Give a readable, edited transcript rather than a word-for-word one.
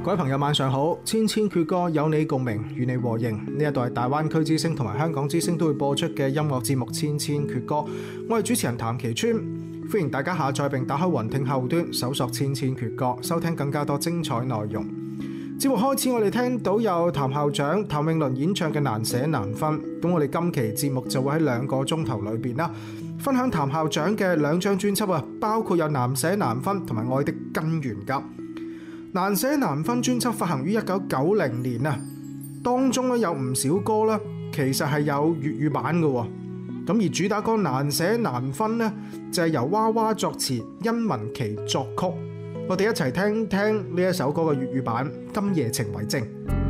各位朋友晚上好，千千闕歌有你共鳴，與你和應。呢一度係大灣區之聲同埋香港之聲都會播出嘅音樂節目《千千闕歌》，我係主持人譚其川，歡迎大家下載並打開雲聽後端搜索《千千闕歌》，收聽更加多精彩內容。節目開始，我哋聽到有譚校長譚詠麟演唱嘅《難捨難分》，咁我哋今期節目就會喺2個鐘頭裏邊啦，分享譚校長嘅2張專輯啊，包括有《難捨難分》同埋《愛的根源》噶。難捨難分專輯發行於1990年啊，當中咧有唔少歌咧，其實係有粵語版嘅。咁而主打歌難捨難分咧，就係由娃娃作詞，殷文琪作曲。我哋一齊聽聽呢一首歌嘅粵語版《今夜情為證》。